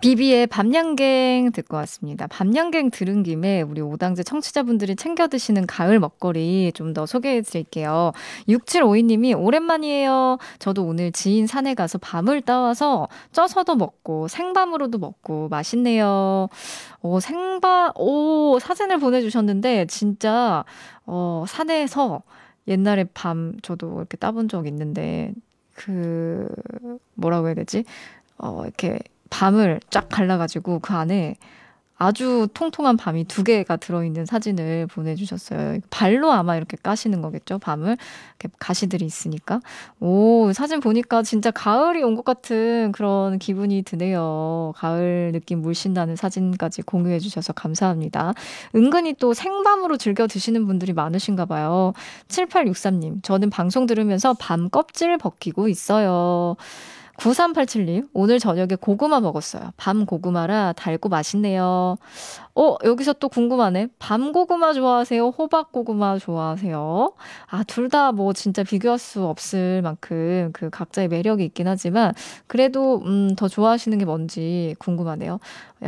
비비의 밤양갱 듣고 왔습니다. 밤양갱 들은 김에 우리 오당제 청취자분들이 챙겨 드시는 가을 먹거리 좀 더 소개해 드릴게요. 6752님이 오랜만이에요. 저도 오늘 지인 산에 가서 밤을 따와서 쪄서도 먹고 생밤으로도 먹고 맛있네요. 사진을 보내주셨는데 진짜 산에서 옛날에 밤 저도 이렇게 따본 적 있는데 그 뭐라고 해야 되지? 이렇게 밤을 쫙 갈라가지고 그 안에 아주 통통한 밤이 두 개가 들어있는 사진을 보내주셨어요. 발로 아마 이렇게 까시는 거겠죠, 밤을. 이렇게 가시들이 있으니까. 오, 사진 보니까 진짜 가을이 온 것 같은 그런 기분이 드네요. 가을 느낌 물씬 나는 사진까지 공유해 주셔서 감사합니다. 은근히 또 생밤으로 즐겨 드시는 분들이 많으신가 봐요. 7863님, 저는 방송 들으면서 밤 껍질 벗기고 있어요. 9387님, 오늘 저녁에 고구마 먹었어요. 밤 고구마라 달고 맛있네요. 여기서 또 궁금하네. 밤 고구마 좋아하세요? 호박 고구마 좋아하세요? 아, 둘 다 뭐 진짜 비교할 수 없을 만큼 그 각자의 매력이 있긴 하지만, 그래도, 더 좋아하시는 게 뭔지 궁금하네요.